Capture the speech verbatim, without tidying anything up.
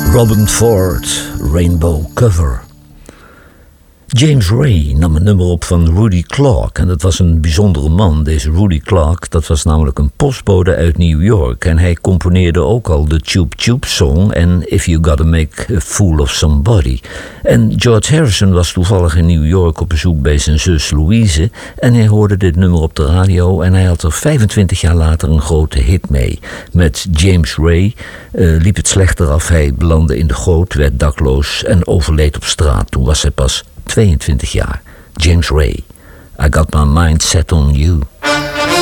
Robin Ford, Rainbow Cover. James Ray nam een nummer op van Rudy Clark. En dat was een bijzondere man, deze Rudy Clark. Dat was namelijk een postbode uit New York. En hij componeerde ook al de Tube Tube Song en If You Gotta Make a Fool of Somebody. En George Harrison was toevallig in New York op bezoek bij zijn zus Louise. En hij hoorde dit nummer op de radio en hij had er vijfentwintig jaar later een grote hit mee. Met James Ray uh, liep het slechter af. Hij belandde in de goot, werd dakloos en overleed op straat. Toen was hij pas tweeëntwintig jaar. James Ray. I got my mind set on you.